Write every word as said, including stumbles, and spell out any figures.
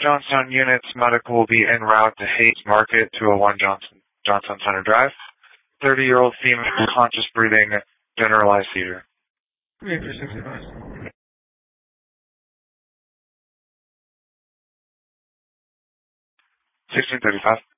Johnstown units, medical will be en route to Hayes Market, two oh one Johnson, Johnstown Center Drive. thirty-year-old female, conscious breathing, generalized seizure. Three for sixty-five. sixteen thirty-five.